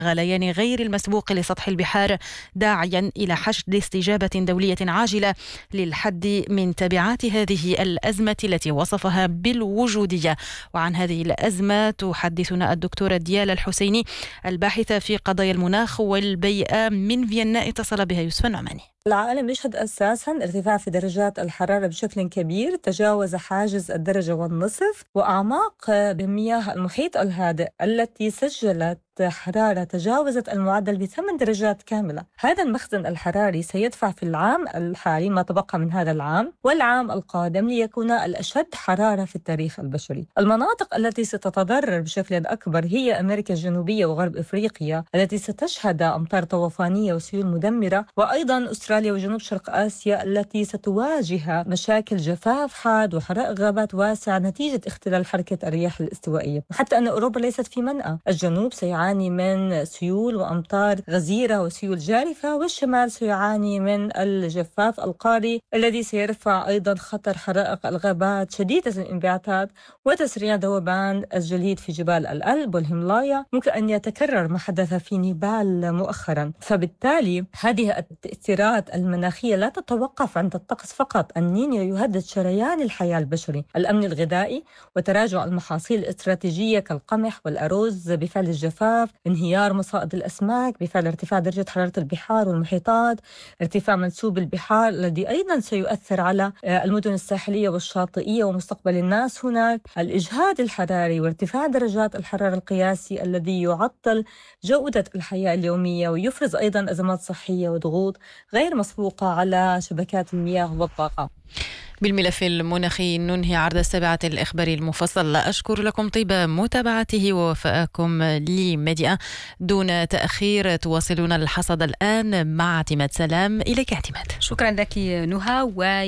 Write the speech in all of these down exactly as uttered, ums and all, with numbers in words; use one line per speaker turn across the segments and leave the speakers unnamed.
الغليان غير المسبوق لسطح البحار، داعيا إلى حشد استجابة دولية عاجلة للحد من تبعات هذه الأزمة التي وصفها بالوجودية. وعن هذه الأزمة تحدثنا الدكتورة ديالا الحسيني الباحثة في قضايا المناخ والبيئة من فيينا، اتصل بها يوسف النعماني.
العالم يشهد أساساً ارتفاع في درجات الحرارة بشكل كبير تجاوز حاجز الدرجة والنصف، وأعماق بمياه المحيط الهادئ التي سجلت حرارة تجاوزت المعدل بثمان درجات كاملة. هذا المخزن الحراري سيدفع في العام الحالي ما تبقى من هذا العام والعام القادم ليكون الأشد حرارة في التاريخ البشري. المناطق التي ستتضرر بشكل أكبر هي أمريكا الجنوبية وغرب إفريقيا التي ستشهد أمطار طوفانية وسيول مدمرة، وأيضاً أستراليا وجنوب شرق آسيا التي ستواجه مشاكل جفاف حاد وحرائق غابات واسعة نتيجة اختلال حركة الرياح الاستوائية. وحتى أن أوروبا ليست في منأى، الجنوب سيعاني من سيول وأمطار غزيرة وسيول جارفة، والشمال سيعاني من الجفاف القاري الذي سيرفع أيضا خطر حرائق الغابات شديدة الانبعاثات وتسريع ذوبان الجليد في جبال الألب والهيمالايا. ممكن أن يتكرر ما حدث في نيبال مؤخرا. فبالتالي هذه التأثيرات المناخية لا تتوقف عند الطقس فقط. النينيو يهدد شريان الحياة البشري، الأمن الغذائي، وتراجع المحاصيل الاستراتيجية كالقمح والأرز بفعل الجفاف، انهيار مصائد الأسماك بفعل ارتفاع درجة حرارة البحار والمحيطات، ارتفاع منسوب البحار الذي أيضا سيؤثر على المدن الساحلية والشاطئية ومستقبل الناس هناك، الإجهاد الحراري وارتفاع درجات الحرارة القياسي الذي يعطل جودة الحياة اليومية ويفرز أيضا أزمات صحية وضغوط غير مسبوقة على شبكات المياه والطاقة.
بالملف المناخي ننهي عرض السابعة الإخباري المفصل. أشكر لكم طيب متابعته ووفاءكم لميديا دون تأخير. تواصلون الحصد الآن مع اعتماد. سلام إليك اعتماد.
شكرا لك نهى.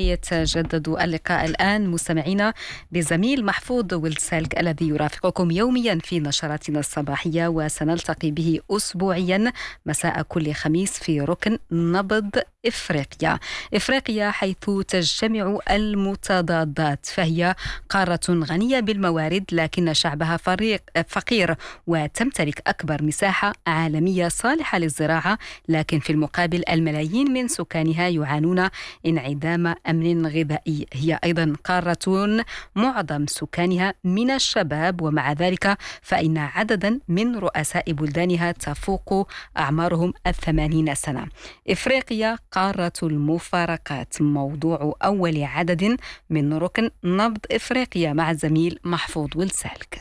ويتجدد اللقاء الآن مستمعينا بزميل محفوظ ولسالك الذي يرافقكم يوميا في نشراتنا الصباحية، وسنلتقي به أسبوعيا مساء كل خميس في ركن نبض إفريقيا. إفريقيا حيث تجتمع المتضادات، فهي قارة غنية بالموارد لكن شعبها فريق فقير، وتمتلك أكبر مساحة عالمية صالحة للزراعة، لكن في المقابل الملايين من سكانها يعانون انعدام أمن غذائي. هي أيضا قارة معظم سكانها من الشباب، ومع ذلك فإن عددا من رؤساء بلدانها تفوق أعمارهم الثمانين سنة. إفريقيا قارة المفارقات، موضوع أول عدد من ركن نبض إفريقيا مع الزميل محفوظ ولسالك.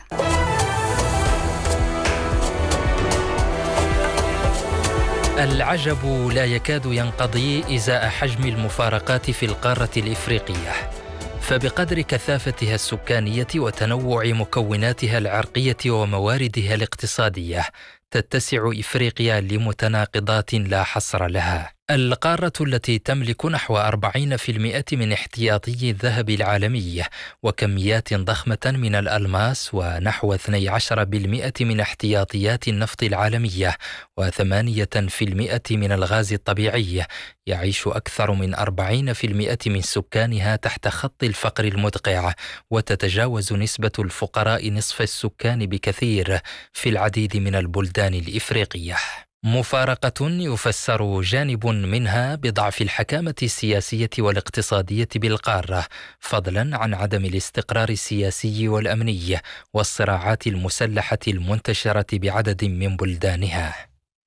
العجب لا يكاد ينقضي إزاء حجم المفارقات في القارة الإفريقية، فبقدر كثافتها السكانية وتنوع مكوناتها العرقية ومواردها الاقتصادية تتسع إفريقيا لمتناقضات لا حصر لها. القارة التي تملك نحو أربعين بالمئة من احتياطي الذهب العالمي وكميات ضخمة من الألماس، ونحو اثني عشر بالمئة من احتياطيات النفط العالمية، وثمانية بالمئة من الغاز الطبيعي، يعيش أكثر من أربعين بالمئة من سكانها تحت خط الفقر المدقع، وتتجاوز نسبة الفقراء نصف السكان بكثير في العديد من البلدان الإفريقية. مفارقة يفسر جانب منها بضعف الحكامة السياسية والاقتصادية بالقارة، فضلا عن عدم الاستقرار السياسي والأمني والصراعات المسلحة المنتشرة بعدد من بلدانها.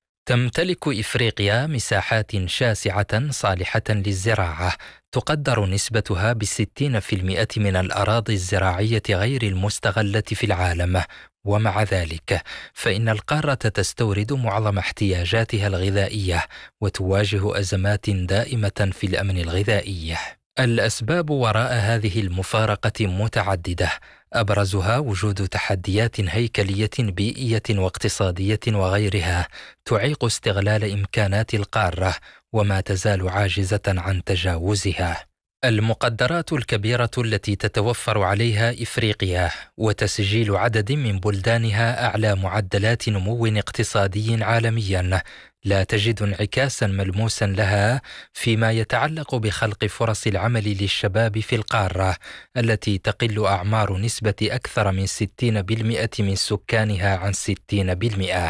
تمتلك إفريقيا مساحات شاسعة صالحة للزراعة، تقدر نسبتها بستين بالمئة من الأراضي الزراعية غير المستغلة في العالم، ومع ذلك فإن القارة تستورد معظم احتياجاتها الغذائية وتواجه أزمات دائمة في الأمن الغذائي. الأسباب وراء هذه المفارقة متعددة، أبرزها وجود تحديات هيكلية بيئية واقتصادية وغيرها تعيق استغلال إمكانات القارة وما تزال عاجزة عن تجاوزها. المقدرات الكبيرة التي تتوفر عليها إفريقيا وتسجيل عدد من بلدانها أعلى معدلات نمو اقتصادي عالميا لا تجد انعكاسا ملموسا لها فيما يتعلق بخلق فرص العمل للشباب في القارة التي تقل أعمار نسبة أكثر من ستين بالمئة من سكانها عن ستين بالمئة.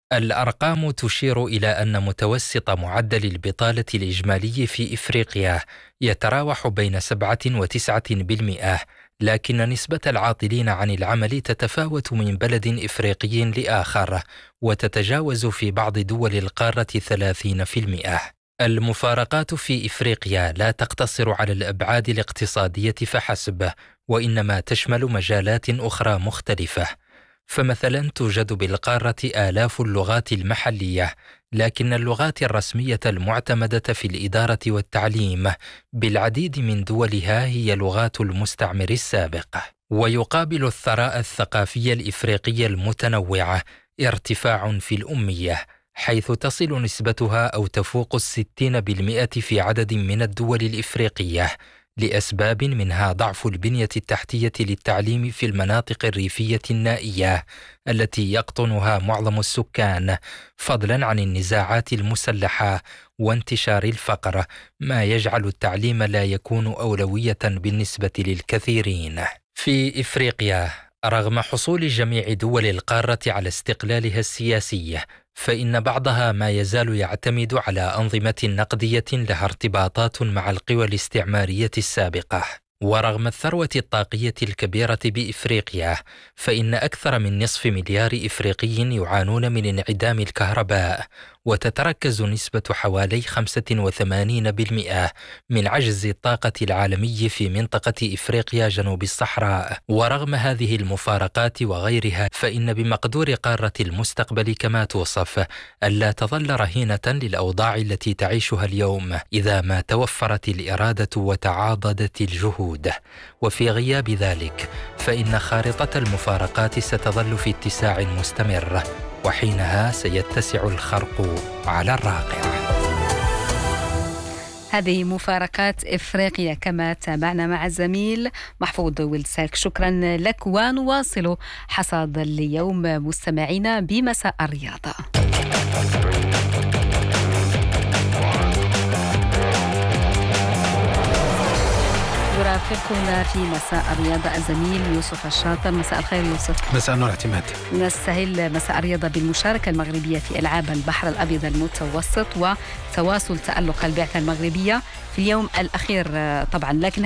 الأرقام تشير إلى أن متوسط معدل البطالة الإجمالي في إفريقيا يتراوح بين سبعة وتسعة بالمئة، لكن نسبة العاطلين عن العمل تتفاوت من بلد إفريقي لآخر، وتتجاوز في بعض دول القارة ثلاثين بالمئة. المفارقات في إفريقيا لا تقتصر على الأبعاد الاقتصادية فحسب، وإنما تشمل مجالات أخرى مختلفة. فمثلا توجد بالقارة آلاف اللغات المحلية، لكن اللغات الرسمية المعتمدة في الإدارة والتعليم بالعديد من دولها هي لغات المستعمر السابق. ويقابل الثراء الثقافي الإفريقي المتنوع ارتفاع في الأمية، حيث تصل نسبتها أو تفوق الستين بالمئة في عدد من الدول الإفريقية، لأسباب منها ضعف البنية التحتية للتعليم في المناطق الريفية النائية التي يقطنها معظم السكان، فضلا عن النزاعات المسلحة وانتشار الفقر، ما يجعل التعليم لا يكون أولوية بالنسبة للكثيرين. في إفريقيا، رغم حصول جميع دول القارة على استقلالها السياسي، فإن بعضها ما يزال يعتمد على أنظمة نقدية لها ارتباطات مع القوى الاستعمارية السابقة. ورغم الثروة الطاقية الكبيرة بإفريقيا، فإن أكثر من نصف مليار إفريقي يعانون من انعدام الكهرباء، وتتركز نسبة حوالي خمسة وثمانين بالمئة من عجز الطاقة العالمي في منطقة إفريقيا جنوب الصحراء. ورغم هذه المفارقات وغيرها، فإن بمقدور قارة المستقبل كما توصف ألا تظل رهينة للأوضاع التي تعيشها اليوم إذا ما توفرت الإرادة وتعاضدت الجهود. وفي غياب ذلك، فإن خارطة المفارقات ستظل في اتساع مستمر، وحينها سيتسع الخرق على الراقع.
هذه مفارقات إفريقيا كما تابعنا مع الزميل محفوظ ولسالك. شكرا لك، ونواصل حصاد اليوم مستمعينا بمساء الرياضة. يرافقنا في مساء الرياضة الزميل يوسف الشاطر. مساء الخير يوسف.
مساء النور اعتماد.
نستهل مساء الرياضة بالمشاركة المغربية في ألعاب البحر الأبيض المتوسط وتواصل تألق البعثة المغربية في اليوم الأخير طبعا، لكن